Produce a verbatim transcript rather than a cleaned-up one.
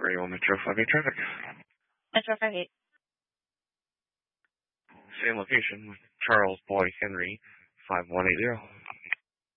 Are you on Metro five eight traffic? Metro five eight. Same location, Charles Boy Henry, five one eight zero.